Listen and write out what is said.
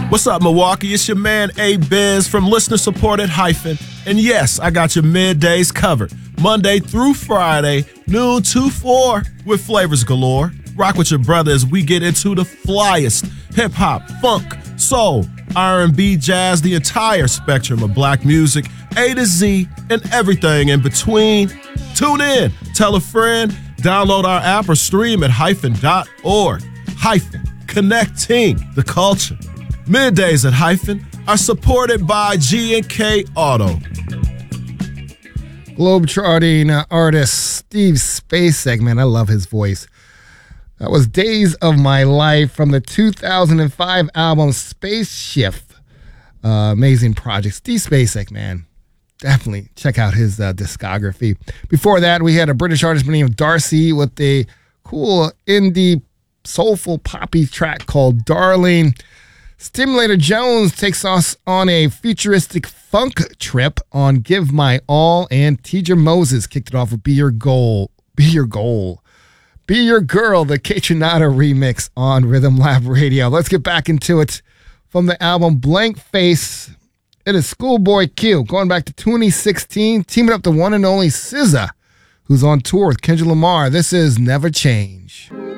What's up, Milwaukee? It's your man, A-Biz from listener-supported Hyphen. And yes, I got your middays covered. Monday through Friday, noon to 4, with flavors galore. Rock with your brother as we get into the flyest hip-hop, funk, soul, R&B, jazz, the entire spectrum of black music, A to Z, and everything in between. Tune in, tell a friend, download our app or stream at hyphen.org. Hyphen, connecting the culture. Middays at Hyphen are supported by G&K Auto. Globetrotting artist Steve Spacek, man, I love his voice. That was Days of My Life from the 2005 album Spaceship. Amazing project. Steve Spacek, man. Definitely check out his discography. Before that, we had a British artist by the name of Darcy with a cool indie soulful poppy track called Darling. Stimulator Jones takes us on a futuristic funk trip on Give My All, and Teacher Moses kicked it off with Be Your Goal. Be Your Goal. Be Your Girl, the Kaytranada remix on Rhythm Lab Radio. Let's get back into it. From the album Blank Face, it is Schoolboy Q, going back to 2016, teaming up the one and only SZA, who's on tour with Kendrick Lamar. This is Never Change.